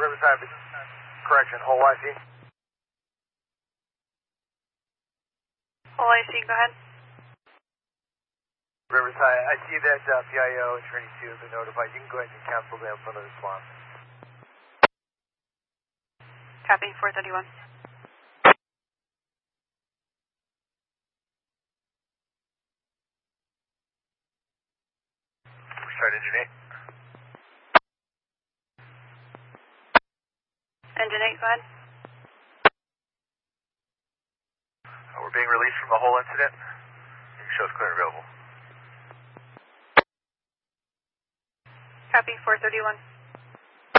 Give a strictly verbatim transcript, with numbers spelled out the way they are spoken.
Riverside, correction, whole I C. Whole I C, go ahead. Riverside, I see that uh, P I O and Trinity two have been notified. You can go ahead and cancel them for the response. Copy, four thirty-one. Start engine eight. Engine eight, go ahead. Uh, we're being released from the whole incident. It shows clear and available. Copy, four thirty-one.